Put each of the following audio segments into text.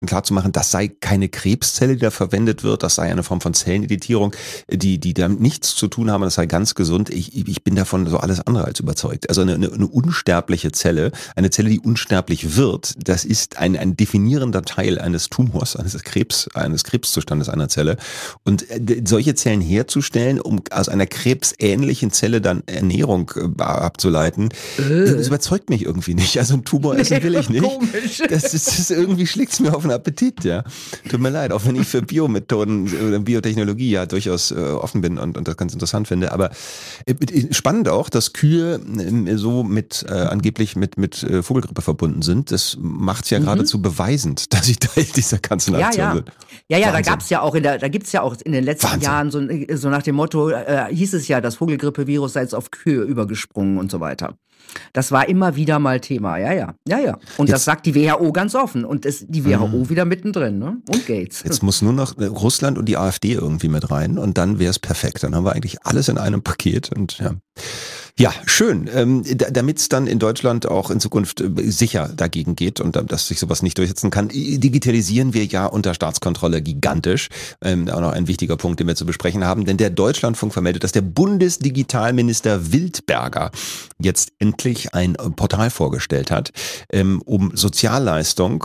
klarzumachen, das sei keine Krebszelle, die da verwendet wird, das sei eine Form von Zelleneditierung, die damit nichts zu tun haben, das sei ganz gesund. Ich bin davon so alles andere als überzeugt. Also eine unsterbliche Zelle, eine Zelle, die unsterblich wird, das ist ein definierender Teil eines Tumors, eines Krebszustandes einer Zelle. Und solche Zellen herzustellen, um aus einer krebsähnlichen Zelle dann Ernährung abzuleiten, das überzeugt mich irgendwie nicht. Also ein Tumor essen will ich nicht. Komisch. Das ist irgendwie schlägt's mir auf den Appetit, ja. Tut mir leid, auch wenn ich für Biomethoden oder Biotechnologie ja durchaus offen bin und das ganz interessant finde. Aber spannend auch, dass Kühe so angeblich mit Vogelgrippe verbunden sind. Das macht's ja geradezu beweisend, dass sie Teil dieser ganzen Aktion sind. Ja, da gibt's ja auch in den letzten Jahren so nach dem Motto, hieß es ja, das Vogelgrippevirus sei jetzt auf Kühe übergesprungen und so weiter. Das war immer wieder mal Thema, ja. Und das sagt die WHO ganz offen und die WHO wieder mittendrin, ne? Und Gates. Jetzt muss nur noch Russland und die AfD irgendwie mit rein und dann wäre es perfekt. Dann haben wir eigentlich alles in einem Paket und ja. Ja, schön. Damit es dann in Deutschland auch in Zukunft sicher dagegen geht und dass sich sowas nicht durchsetzen kann, digitalisieren wir ja unter Staatskontrolle gigantisch. Auch noch ein wichtiger Punkt, den wir zu besprechen haben, denn der Deutschlandfunk vermeldet, dass der Bundesdigitalminister Wildberger jetzt endlich ein Portal vorgestellt hat, um Sozialleistung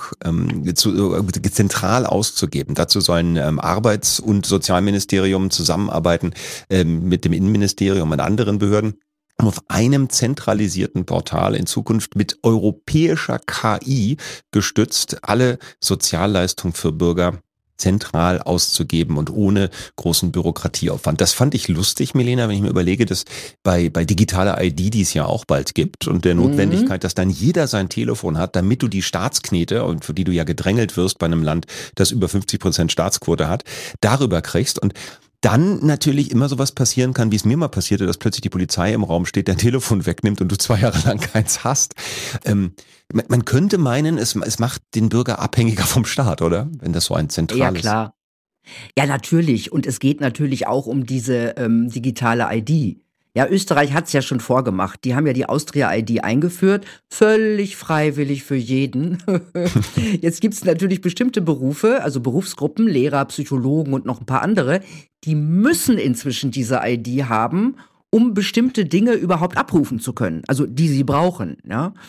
zentral auszugeben. Dazu sollen Arbeits- und Sozialministerium zusammenarbeiten mit dem Innenministerium und anderen Behörden, um auf einem zentralisierten Portal in Zukunft mit europäischer KI gestützt alle Sozialleistungen für Bürger zentral auszugeben und ohne großen Bürokratieaufwand. Das fand ich lustig, Milena, wenn ich mir überlege, dass bei digitaler ID, die es ja auch bald gibt und der Notwendigkeit, dass dann jeder sein Telefon hat, damit du die Staatsknete, und für die du ja gedrängelt wirst bei einem Land, das über 50% Staatsquote hat, darüber kriegst und dann natürlich immer sowas passieren kann, wie es mir mal passierte, dass plötzlich die Polizei im Raum steht, dein Telefon wegnimmt und du 2 Jahre lang keins hast. Man könnte meinen, es macht den Bürger abhängiger vom Staat, oder? Wenn das so ein zentrales... Ja, klar. Ja, natürlich. Und es geht natürlich auch um diese digitale ID. Ja, Österreich hat's ja schon vorgemacht. Die haben ja die Austria-ID eingeführt, völlig freiwillig für jeden. Jetzt gibt's natürlich bestimmte Berufe, also Berufsgruppen, Lehrer, Psychologen und noch ein paar andere, die müssen inzwischen diese ID haben, um bestimmte Dinge überhaupt abrufen zu können, also die sie brauchen.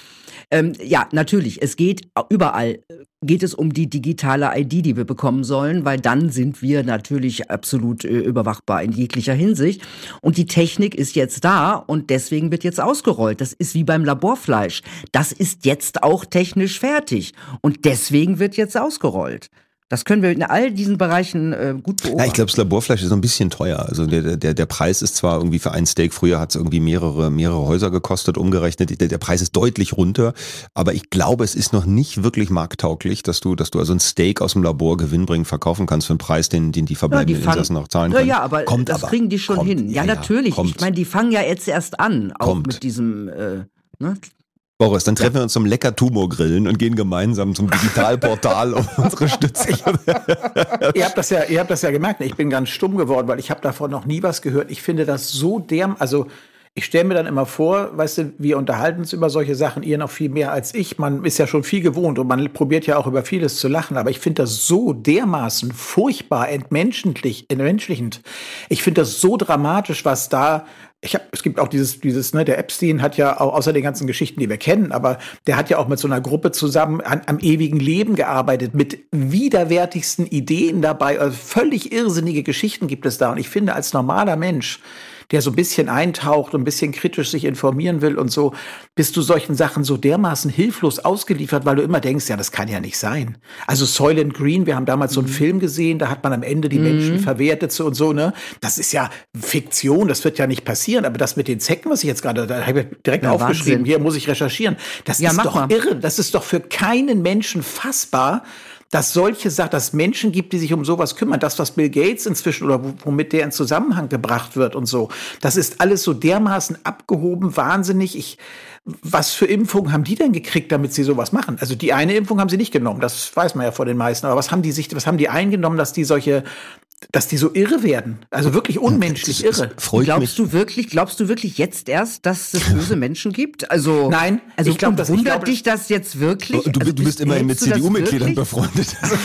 Ja, natürlich, es geht überall, geht es um die digitale ID, die wir bekommen sollen, weil dann sind wir natürlich absolut überwachbar in jeglicher Hinsicht. Und die Technik ist jetzt da und deswegen wird jetzt ausgerollt. Das ist wie beim Laborfleisch. Das ist jetzt auch technisch fertig und deswegen wird jetzt ausgerollt. Das können wir in all diesen Bereichen gut beobachten. Ja, ich glaube, das Laborfleisch ist so ein bisschen teuer. Also der Preis ist zwar irgendwie für ein Steak, früher hat es irgendwie mehrere Häuser gekostet, umgerechnet. Der Preis ist deutlich runter, aber ich glaube, es ist noch nicht wirklich markttauglich, dass du also ein Steak aus dem Labor gewinnbringend verkaufen kannst für einen Preis, den die verbleibenden Insassen auch zahlen können. Ja, aber das kriegen die schon hin. Ja, natürlich. Ich meine, die fangen ja jetzt erst an, auch mit diesem... Boris, dann treffen wir uns zum Lecker-Tumor-Grillen und gehen gemeinsam zum Digitalportal um unsere Stütze. Ihr habt das ja gemerkt, ich bin ganz stumm geworden, weil ich habe davon noch nie was gehört. Ich finde das so also ich stelle mir dann immer vor, weißt du, wir unterhalten uns über solche Sachen, ihr noch viel mehr als ich. Man ist ja schon viel gewohnt und man probiert ja auch über vieles zu lachen, aber ich finde das so dermaßen furchtbar entmenschlichend. Ich finde das so dramatisch, was da... Es gibt auch dieses, der Epstein hat ja auch, außer den ganzen Geschichten, die wir kennen, aber der hat ja auch mit so einer Gruppe zusammen am ewigen Leben gearbeitet, mit widerwärtigsten Ideen dabei, also völlig irrsinnige Geschichten gibt es da. Und ich finde, als normaler Mensch, der so ein bisschen eintaucht und ein bisschen kritisch sich informieren will und so, bist du solchen Sachen so dermaßen hilflos ausgeliefert, weil du immer denkst, ja, das kann ja nicht sein. Also Soylent Green, wir haben damals so einen Film gesehen, da hat man am Ende die Menschen verwertet und so, ne? Das ist ja Fiktion, das wird ja nicht passieren, aber das mit den Zecken, was ich jetzt gerade, da habe ich direkt aufgeschrieben, hier muss ich recherchieren. Das ist doch irre, das ist doch für keinen Menschen fassbar, dass dass Menschen gibt, die sich um sowas kümmern. Das, was Bill Gates inzwischen oder womit der in Zusammenhang gebracht wird und so, das ist alles so dermaßen abgehoben, wahnsinnig. Was für Impfungen haben die denn gekriegt, damit sie sowas machen? Also die eine Impfung haben sie nicht genommen, das weiß man ja vor den meisten. Aber was haben die eingenommen, dass die solche dass die so irre werden. Also wirklich unmenschlich irre. Glaubst du wirklich jetzt erst, dass es böse Menschen gibt? Also, nein, ich glaube, wundert dich das jetzt wirklich? Du bist immerhin mit CDU-Mitgliedern befreundet.